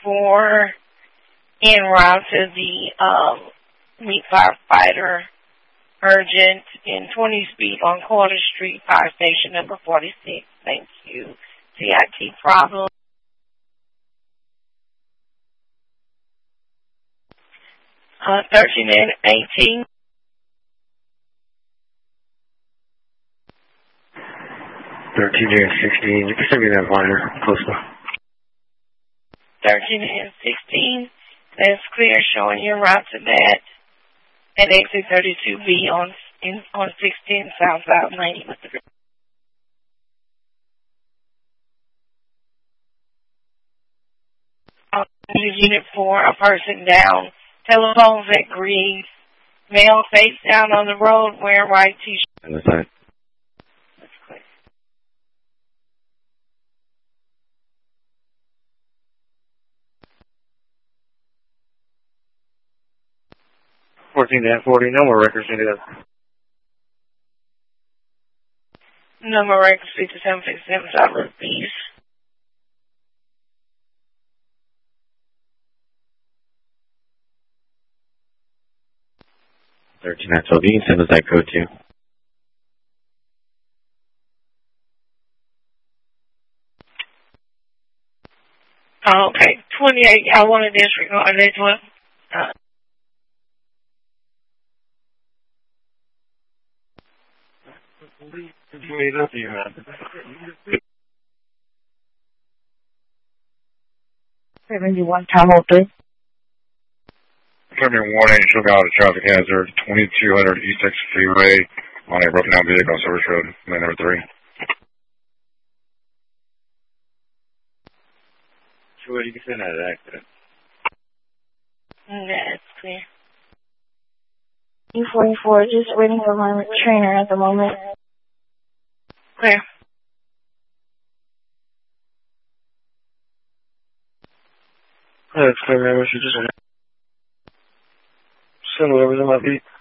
4 en route to the meet firefighter urgent in 20 speed on Quarter Street, Fire Station number 46. Thank you. CIT problem. 13 and 18. 13 and 16. You can send me that liner close enough. 13 and 16. That's clear, showing your route to that at exit 32B on 16 South 90 with the Unit 4, a person down. Telephones at Green. Male face down on the road, wearing white t-shirt. On the side. That's clear. 14 and 40. No more records needed. Number records 5757 South Beast. You can send us that code too. Oh, okay. 28. I want to disregard this one. Time 03. Covering warning, show out a traffic hazard, 2200 East Texas Freeway on a broken down vehicle on Service Road, lane number 3. Sure, you can send out an accident. That's clear. E44, just waiting for my trainer at the moment. Clear. That's clear, man. We should just send whatever that might be.